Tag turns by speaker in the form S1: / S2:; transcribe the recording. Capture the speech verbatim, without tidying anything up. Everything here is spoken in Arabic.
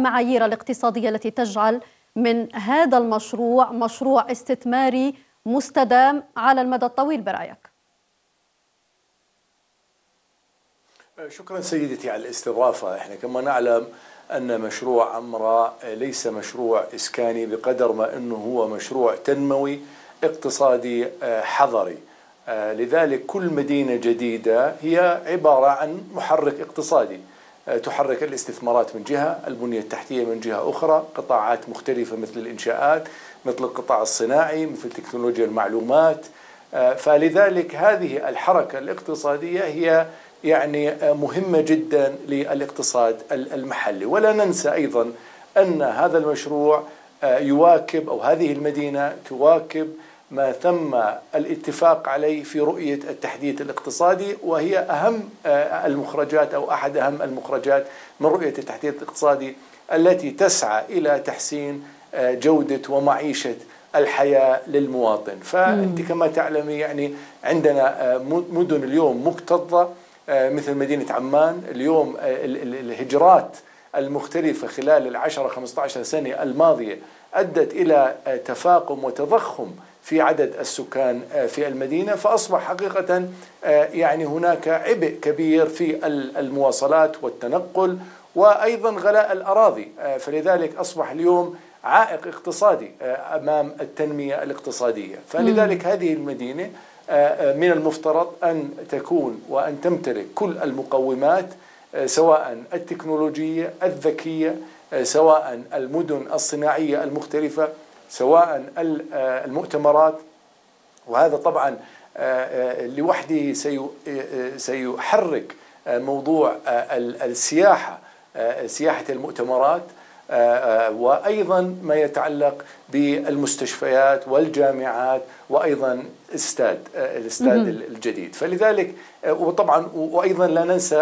S1: المعايير الاقتصادية التي تجعل من هذا المشروع مشروع استثماري مستدام على المدى الطويل برأيك؟
S2: شكرا سيدتي على الاستضافة. احنا كما نعلم أن مشروع عمرة ليس مشروع إسكاني بقدر ما أنه هو مشروع تنموي اقتصادي حضري. لذلك كل مدينة جديدة هي عبارة عن محرك اقتصادي، تحرك الاستثمارات من جهة، البنية التحتية من جهة أخرى، قطاعات مختلفة مثل الإنشاءات، مثل القطاع الصناعي، مثل تكنولوجيا المعلومات. فلذلك هذه الحركة الاقتصادية هي يعني مهمة جدا للاقتصاد المحلي. ولا ننسى أيضا أن هذا المشروع يواكب أو هذه المدينة تواكب ما تم الاتفاق عليه في رؤية التحديث الاقتصادي، وهي أهم المخرجات أو أحد أهم المخرجات من رؤية التحديث الاقتصادي التي تسعى إلى تحسين جودة ومعيشة الحياة للمواطن. فأنت كما تعلمي يعني عندنا مدن اليوم مكتظة مثل مدينة عمان. اليوم الهجرات المختلفة خلال العشرة خمسة عشر سنة الماضية أدت إلى تفاقم وتضخم في عدد السكان في المدينة، فأصبح حقيقة يعني هناك عبء كبير في المواصلات والتنقل وأيضا غلاء الأراضي. فلذلك أصبح اليوم عائق اقتصادي أمام التنمية الاقتصادية. فلذلك هذه المدينة من المفترض أن تكون وأن تمتلك كل المقومات، سواء التكنولوجية الذكية، سواء المدن الصناعية المختلفة، سواء المؤتمرات. وهذا طبعا لوحده سيحرك موضوع السياحة، سياحة المؤتمرات، وأيضا ما يتعلق بالمستشفيات والجامعات، وأيضا استاد الاستاد الجديد. فلذلك وطبعا وأيضا لا ننسى